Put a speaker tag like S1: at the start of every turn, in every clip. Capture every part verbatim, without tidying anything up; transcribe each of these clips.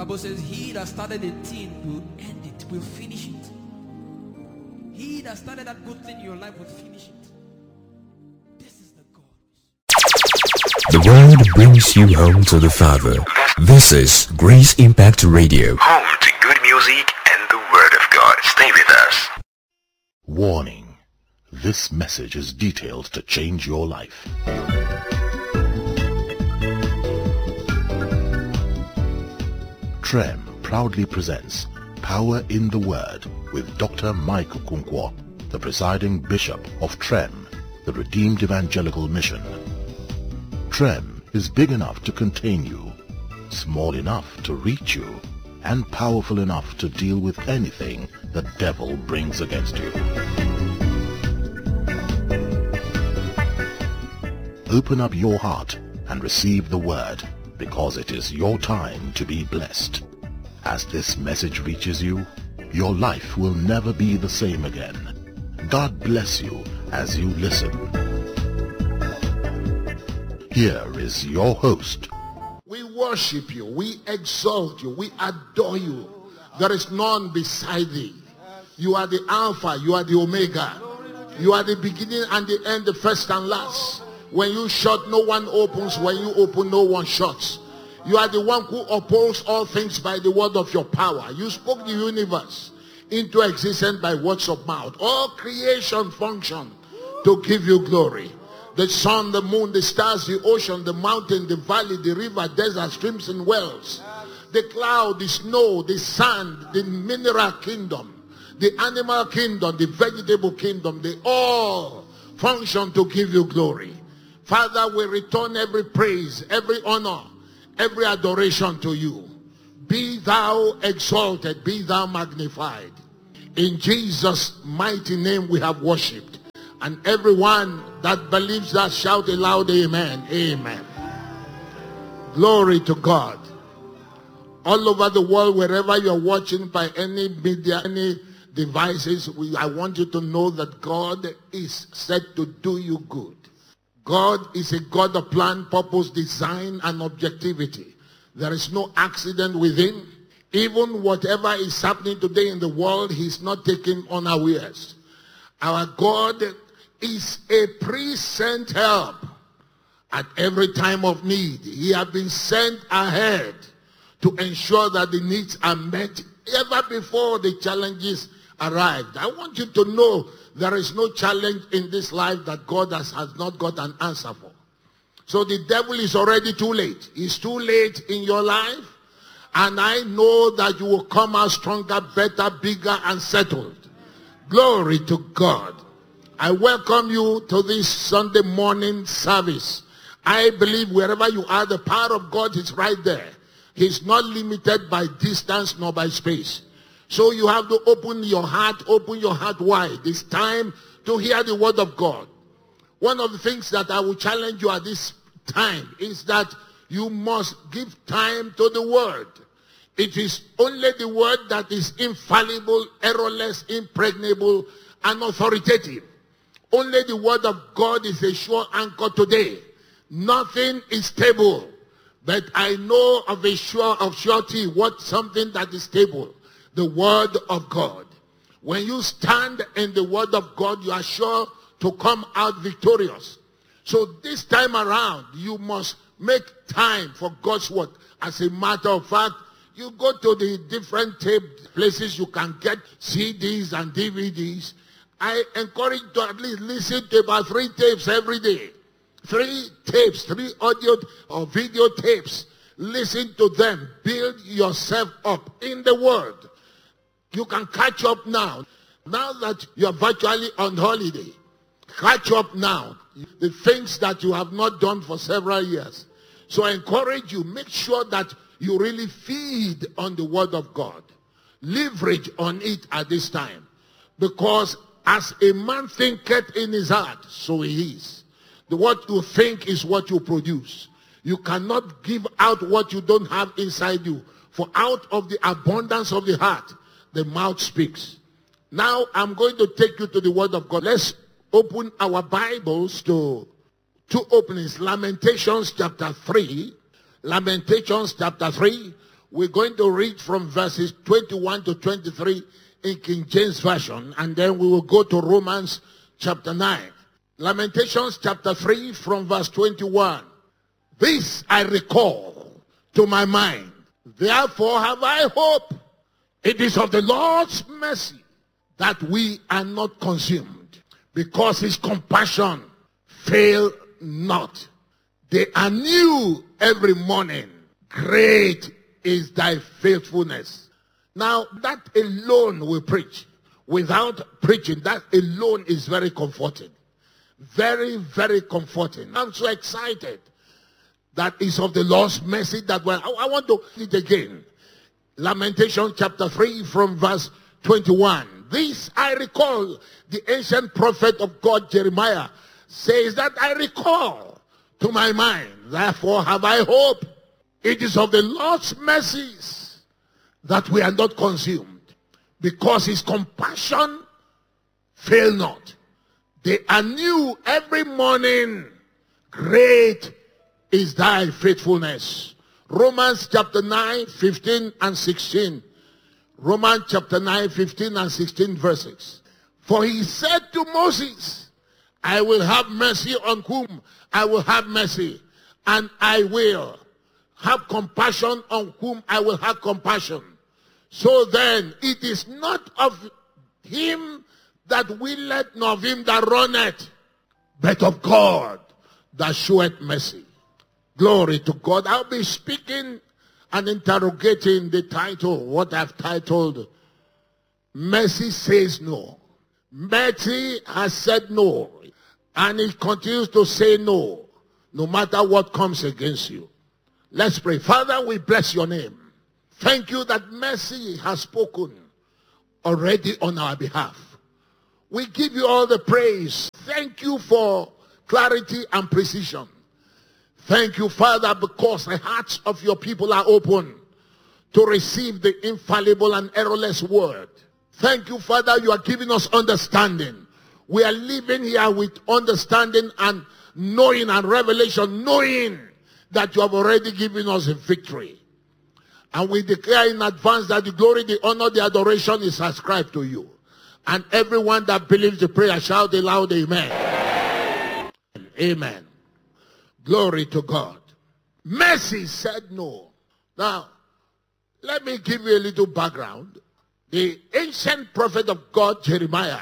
S1: Bible says, he that started a thing will end it, will finish it. He that started that good thing in your life will finish it. This is the God.
S2: The word brings you home to the Father. This is Grace Impact Radio.
S3: Home to good music and the Word of God. Stay with us.
S4: Warning. This message is detailed to change your life. Trem proudly presents Power in the Word with Doctor Mike Okonkwo, the presiding bishop of Trem, the Redeemed Evangelical Mission. Trem is big enough to contain you, small enough to reach you, and powerful enough to deal with anything the devil brings against you. Open up your heart and receive the word, because it is your time to be blessed. As this message reaches you, your life will never be the same again. God bless you as you listen. Here is your host.
S5: We worship you, we exalt you, we adore you. There is none beside thee. You are the Alpha, you are the Omega. You are the beginning and the end, the first and last. When you shut, no one opens. When you open, no one shuts. You are the one who upholds all things by the word of your power. You spoke the universe into existence by words of mouth. All creation function to give you glory. The sun, the moon, the stars, the ocean, the mountain, the valley, the river, desert, streams and wells, the cloud, the snow, the sand, the mineral kingdom, the animal kingdom, the vegetable kingdom, they all function to give you glory. Father, we return every praise, every honor, every adoration to you. Be thou exalted, be thou magnified. In Jesus' mighty name we have worshipped. And everyone that believes that shout aloud, amen, amen. Glory to God. All over the world, wherever you're watching by any media, any devices, we, I want you to know that God is set to do you good. God is a God of plan, purpose, design, and objectivity. There is no accident with him. Even whatever is happening today in the world, he's not taken unawares. Our God is a pre-sent help at every time of need. He has been sent ahead to ensure that the needs are met ever before the challenges arrived. I want you to know there is no challenge in this life that God has, has not got an answer for. So the devil is already too late. He's too late in your life. And I know that you will come out stronger, better, bigger, and settled. Glory to God. I welcome you to this Sunday morning service. I believe wherever you are, the power of God is right there. He's not limited by distance nor by space. So you have to open your heart, open your heart wide. It's time to hear the word of God. One of the things that I will challenge you at this time is that you must give time to the word. It is only the word that is infallible, errorless, impregnable, and authoritative. Only the word of God is a sure anchor today. Nothing is stable. But I know of a sure of surety what something that is stable. The word of God. When you stand in the word of God, you are sure to come out victorious. So this time around, you must make time for God's word. As a matter of fact, you go to the different tape places you can get C Ds and D V Ds. I encourage you to at least listen to about three tapes every day. Three tapes, three audio or video tapes. Listen to them. Build yourself up in the word. You can catch up now. Now that you're virtually on holiday, catch up now. The things that you have not done for several years. So I encourage you, make sure that you really feed on the word of God. Leverage on it at this time. Because as a man thinketh in his heart, so he is. The what you think is what you produce. You cannot give out what you don't have inside you. For out of the abundance of the heart, the mouth speaks. Now I'm going to take you to the word of God. Let's open our Bibles to two openings. Lamentations chapter three. Lamentations chapter three. We're going to read from verses twenty-one to twenty-three in King James Version, and then we will go to Romans chapter nine. Lamentations chapter three from verse twenty-one. This I recall to my mind, therefore have I hope. It is of the Lord's mercy that we are not consumed, because his compassion fail not. They are new every morning. Great is thy faithfulness. Now, that alone we preach. Without preaching, that alone is very comforting. Very, very comforting. I'm so excited. That is of the Lord's mercy that when I, I want to read it again. Lamentation chapter three from verse twenty-one. This I recall. The ancient prophet of God Jeremiah says that I recall to my mind. Therefore have I hope. It is of the Lord's mercies that we are not consumed, because his compassion fail not. They are new every morning. Great is thy faithfulness. Romans chapter nine, fifteen and sixteen. Romans chapter nine, fifteen and sixteen verses. For he said to Moses, I will have mercy on whom I will have mercy, and I will have compassion on whom I will have compassion. So then it is not of him that willeth, nor of him that runneth, but of God that showeth mercy. Glory to God. I'll be speaking and interrogating the title, what I've titled, Mercy Says No. Mercy has said no, and it continues to say no, no matter what comes against you. Let's pray. Father, we bless your name. Thank you that mercy has spoken already on our behalf. We give you all the praise. Thank you for clarity and precision. Thank you, Father, because the hearts of your people are open to receive the infallible and errorless word. Thank you, Father, you are giving us understanding. We are living here with understanding and knowing and revelation, knowing that you have already given us a victory. And we declare in advance that the glory, the honor, the adoration is ascribed to you. And everyone that believes the prayer, shout aloud, amen. Amen. Glory to God. Mercy said no. Now, let me give you a little background. The ancient prophet of God, Jeremiah,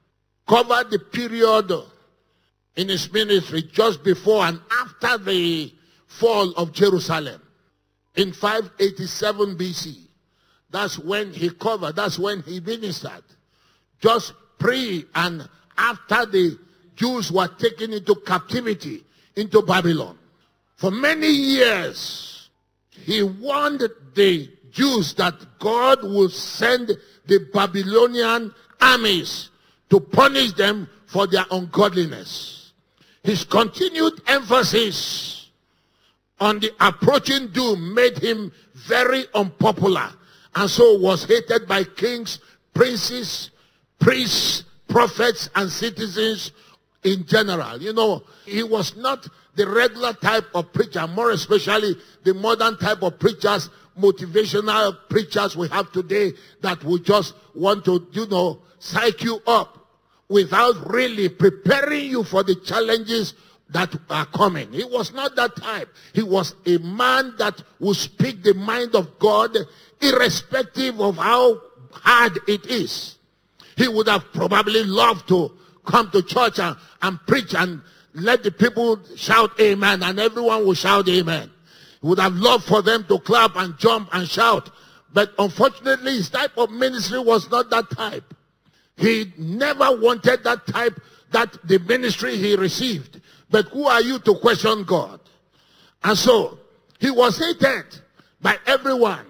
S5: covered the period in his ministry just before and after the fall of Jerusalem in five eighty-seven B C. That's when he covered, that's when he ministered. Just pre and after the Jews were taken into captivity into Babylon. For many years, he warned the Jews that God would send the Babylonian armies to punish them for their ungodliness. His continued emphasis on the approaching doom made him very unpopular, and so was hated by kings, princes, priests, prophets, and citizens in general. You know, he was not the regular type of preacher, more especially the modern type of preachers, motivational preachers we have today that will just want to, you know, psych you up without really preparing you for the challenges that are coming. He was not that type. He was a man that would speak the mind of God irrespective of how hard it is. He would have probably loved to come to church and, and preach and let the people shout amen, and everyone will shout amen. He would have loved for them to clap and jump and shout. But unfortunately, his type of ministry was not that type. He never wanted that type, that the ministry he received. But who are you to question God? And so, he was hated by everyone.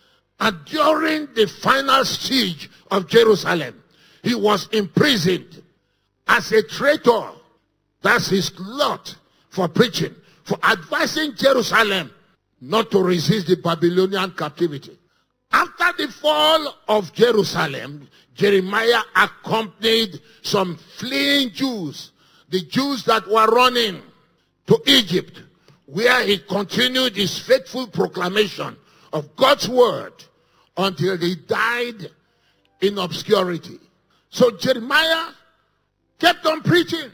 S5: And during the final siege of Jerusalem, he was imprisoned as a traitor. That's his lot for preaching, for advising Jerusalem not to resist the Babylonian captivity. After the fall of Jerusalem, Jeremiah accompanied some fleeing Jews, the Jews that were running to Egypt, where he continued his faithful proclamation of God's word until he died in obscurity. So Jeremiah kept on preaching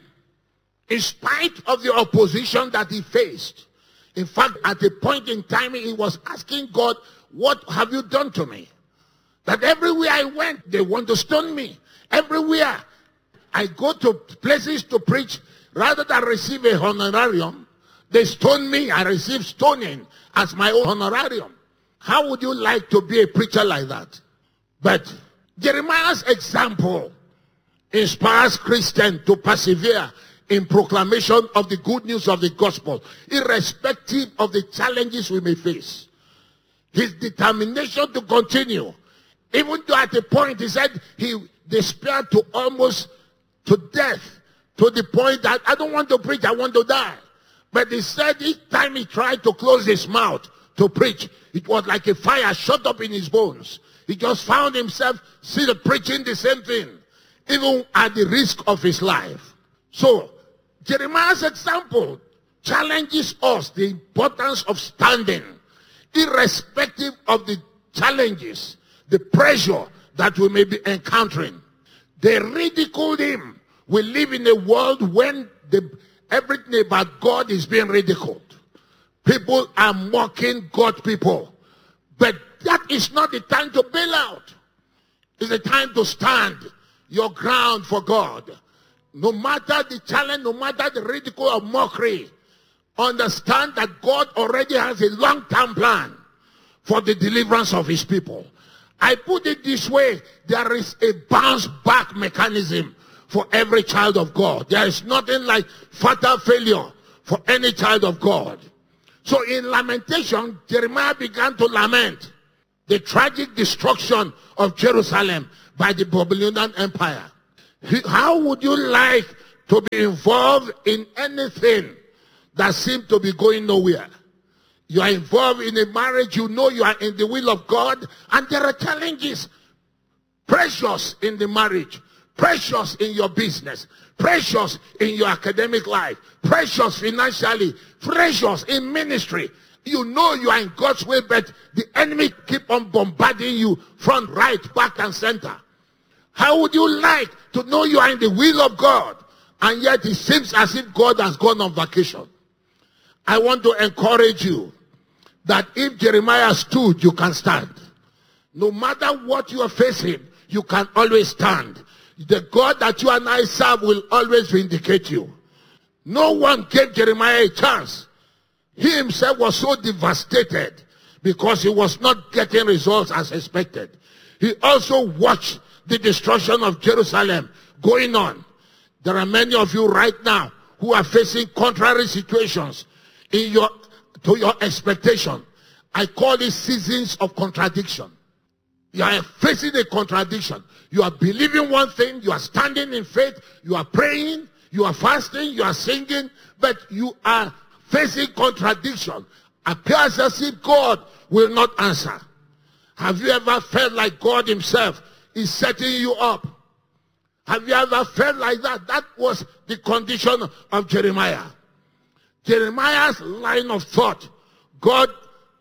S5: in spite of the opposition that he faced. In fact, at a point in time, he was asking God, what have you done to me? That everywhere I went, they want to stone me. Everywhere I go to places to preach, rather than receive a honorarium, they stone me. I receive stoning as my own honorarium. How would you like to be a preacher like that? But Jeremiah's example inspires Christians to persevere in proclamation of the good news of the gospel, irrespective of the challenges we may face. His determination to continue, even though at a point he said he despaired to almost to death, to the point that I don't want to preach, I want to die. But he said each time he tried to close his mouth to preach, it was like a fire shut up in his bones. He just found himself still preaching the same thing, even at the risk of his life. So Jeremiah's example challenges us the importance of standing, irrespective of the challenges, the pressure that we may be encountering. They ridiculed him. We live in a world when the, everything about God is being ridiculed. People are mocking God people. But that is not the time to bail out. It's the time to stand your ground for God. No matter the challenge, no matter the ridicule or mockery, understand that God already has a long-term plan for the deliverance of his people. I put it this way, there is a bounce back mechanism for every child of God. There is nothing like fatal failure for any child of God. So in lamentation, Jeremiah began to lament the tragic destruction of Jerusalem by the Babylonian Empire. How would you like to be involved in anything that seems to be going nowhere? You are involved in a marriage, you know you are in the will of God, and there are challenges. Precious in the marriage, precious in your business, precious in your academic life, precious financially, precious in ministry. You know you are in God's will, but the enemy keep on bombarding you front, right, back, and center. How would you like to know you are in the will of God, and yet it seems as if God has gone on vacation? I want to encourage you that if Jeremiah stood, you can stand. No matter what you are facing, you can always stand. The God that you and I serve will always vindicate you. No one gave Jeremiah a chance. He himself was so devastated because he was not getting results as expected. He also watched the destruction of Jerusalem going on. There are many of you right now who are facing contrary situations in your to your expectation. I call it seasons of contradiction. You are facing a contradiction. You are believing one thing, you are standing in faith, you are praying, you are fasting, you are singing, but you are facing contradiction. Appears as if God will not answer. Have you ever felt like God himself is setting you up? Have you ever felt like that? That was the condition of Jeremiah. Jeremiah's line of thought, God,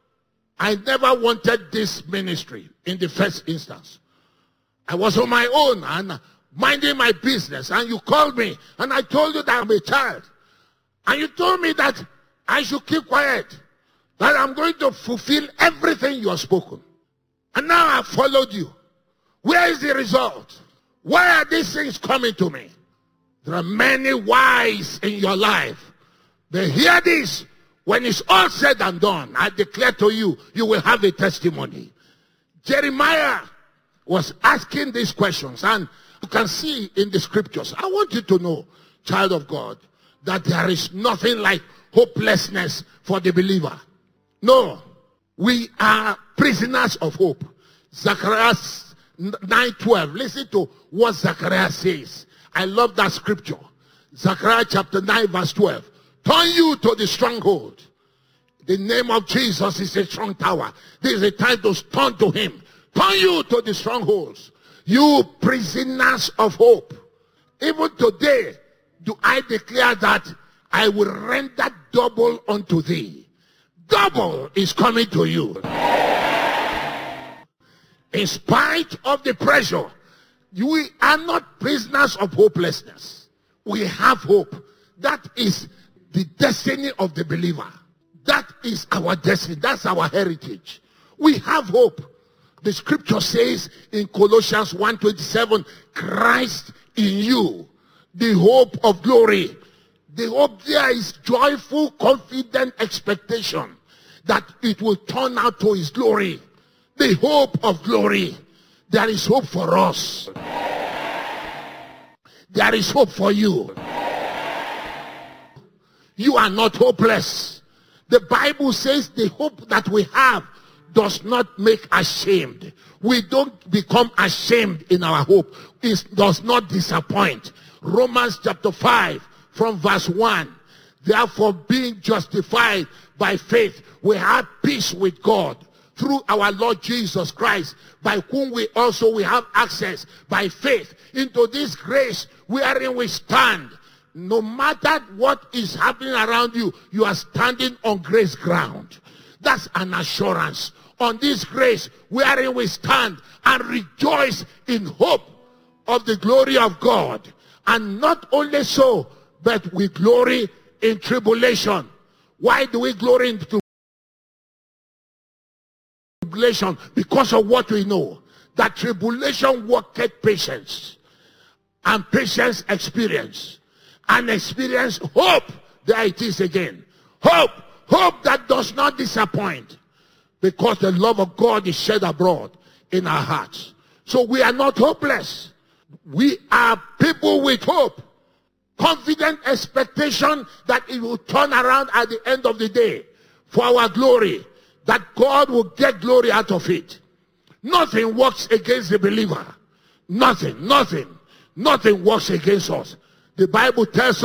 S5: I never wanted this ministry in the first instance. I was on my own and minding my business, and you called me and I told you that I'm a child. And you told me that I should keep quiet, that I'm going to fulfill everything you have spoken. And now I've followed you. Where is the result? Why are these things coming to me? There are many whys in your life. They hear this. When it's all said and done, I declare to you, you will have a testimony. Jeremiah was asking these questions, and you can see in the scriptures. I want you to know, child of God, that there is nothing like hopelessness for the believer. No, we are prisoners of hope. Zechariah nine twelve. Listen to what Zechariah says. I love that scripture. Zechariah chapter nine verse twelve. Turn you to the stronghold. The name of Jesus is a strong tower. This is a time to turn to him. Turn you to the strongholds. You prisoners of hope. Even today, do I declare that I will render double unto thee. Double is coming to you. In spite of the pressure, we are not prisoners of hopelessness. We have hope. That is the destiny of the believer. That is our destiny. That's our heritage. We have hope. The scripture says in Colossians one twenty-seven, Christ in you, the hope of glory. The hope there is joyful, confident expectation that it will turn out to his glory. The hope of glory. There is hope for us. There is hope for you. You are not hopeless. The Bible says the hope that we have does not make ashamed. We don't become ashamed in our hope. It does not disappoint. Romans chapter five from verse one. Therefore, being justified by faith, we have peace with God through our Lord Jesus Christ, by whom we also we have access by faith into this grace wherein we stand. No matter what is happening around you, you are standing on grace ground. That's an assurance. On this grace wherein we stand and rejoice in hope of the glory of God. And not only so, but we glory in tribulation. Why do we glory in tribulation? Because of what we know. That tribulation worketh patience. And patience experience. And experience hope. There it is again. Hope. Hope that does not disappoint. Because the love of God is shed abroad in our hearts. So we are not hopeless. We are people with hope. Confident expectation that it will turn around at the end of the day for our glory. That God will get glory out of it. Nothing works against the believer. Nothing, nothing, nothing works against us. The Bible tells us